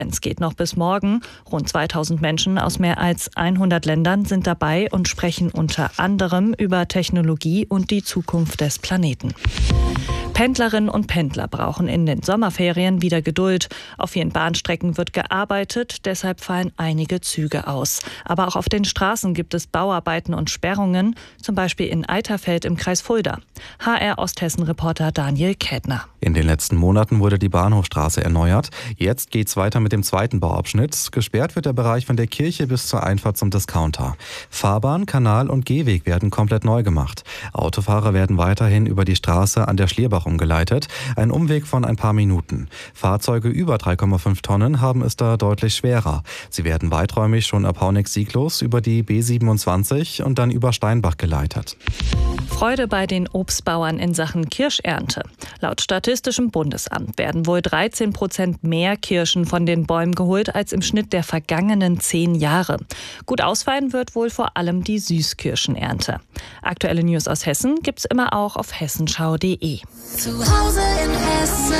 Es geht noch bis morgen. Rund 2000 Menschen aus mehr als 100 Ländern sind dabei und sprechen unter anderem über Technologie und die Zukunft des Planeten. Pendlerinnen und Pendler brauchen in den Sommerferien wieder Geduld. Auf vielen Bahnstrecken wird gearbeitet, deshalb fallen einige Züge aus. Aber auch auf den Straßen gibt es Bauarbeiten und Sperrungen, zum Beispiel in Eiterfeld im Kreis Fulda. HR Osthessen-Reporter Daniel Kädner. In den letzten Monaten wurde die Bahnhofstraße erneuert. Jetzt geht's weiter mit dem zweiten Bauabschnitt. Gesperrt wird der Bereich von der Kirche bis zur Einfahrt zum Discounter. Fahrbahn, Kanal und Gehweg werden komplett neu gemacht. Autofahrer werden weiterhin über die Straße an der Schlierbach umgeleitet. Ein Umweg von ein paar Minuten. Fahrzeuge über 3,5 Tonnen haben es da deutlich schwerer. Sie werden weiträumig schon ab Hauneck-Sieglos über die B27 und dann über Steinbach geleitet. Freude bei den Obstbauern in Sachen Kirschernte. Laut Statistischem Bundesamt werden wohl 13% mehr Kirschen von den Bäumen geholt als im Schnitt der vergangenen 10 Jahre. Gut ausfallen wird wohl vor allem die Süßkirschenernte. Aktuelle News aus Hessen gibt's immer auch auf hessenschau.de. Zu Hause in Hessen.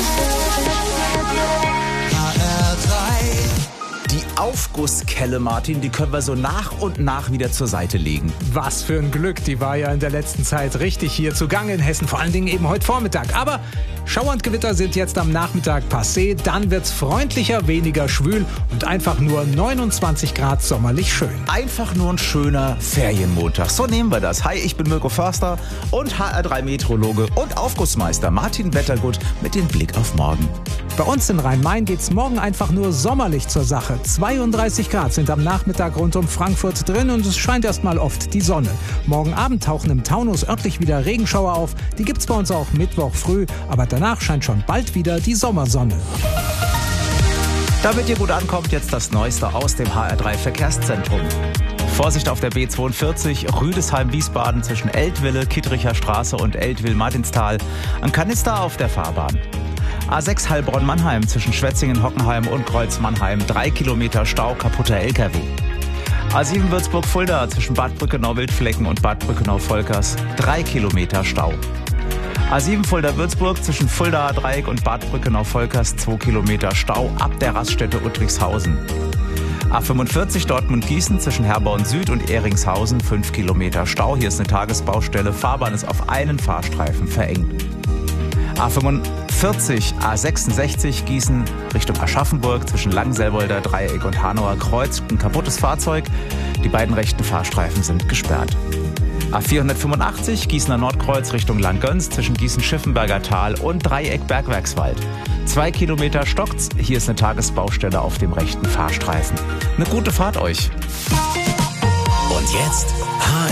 Die Aufgusskelle, Martin, die können wir so nach und nach wieder zur Seite legen. Was für ein Glück, die war ja in der letzten Zeit richtig hier zugange in Hessen, vor allen Dingen eben heute Vormittag. Aber Schauer und Gewitter sind jetzt am Nachmittag passé, dann wird's freundlicher, weniger schwül und einfach nur 29 Grad sommerlich schön. Einfach nur ein schöner Ferienmontag. So nehmen wir das. Hi, ich bin Mirko Förster und HR3-Meteorologe und Aufgussmeister Martin Wettergut mit dem Blick auf morgen. Bei uns in Rhein-Main geht's morgen einfach nur sommerlich zur Sache. 32 Grad sind am Nachmittag rund um Frankfurt drin und es scheint erstmal oft die Sonne. Morgen Abend tauchen im Taunus örtlich wieder Regenschauer auf. Die gibt's bei uns auch Mittwoch früh, aber danach scheint schon bald wieder die Sommersonne. Damit ihr gut ankommt, jetzt das Neueste aus dem HR3 Verkehrszentrum. Vorsicht auf der B42 Rüdesheim-Wiesbaden zwischen Eltville, Kittricher Straße und Eltville-Martinstal. Ein Kanister auf der Fahrbahn. A6 Heilbronn-Mannheim zwischen Schwetzingen-Hockenheim und Kreuz-Mannheim. 3 Kilometer Stau, kaputter LKW. A7 Würzburg-Fulda zwischen Bad Brückenau-Wildflecken und Bad Brückenau-Volkers. 3 Kilometer Stau. A7 Fulda-Würzburg zwischen Fulda-Dreieck und Bad Brückenau-Volkers. 2 Kilometer Stau ab der Raststätte Uttrichshausen. A45 Dortmund-Gießen zwischen Herborn Süd und Ehringshausen. 5 Kilometer Stau. Hier ist eine Tagesbaustelle. Fahrbahn ist auf einen Fahrstreifen verengt. A45 A66 Gießen Richtung Aschaffenburg zwischen Langselbolder Dreieck und Hanauer Kreuz. Ein kaputtes Fahrzeug. Die beiden rechten Fahrstreifen sind gesperrt. A485 Gießener Nordkreuz Richtung Langgöns zwischen Gießen-Schiffenberger Tal und Dreieck Bergwerkswald. 2 Kilometer stockt's. Hier ist eine Tagesbaustelle auf dem rechten Fahrstreifen. Eine gute Fahrt euch. Und jetzt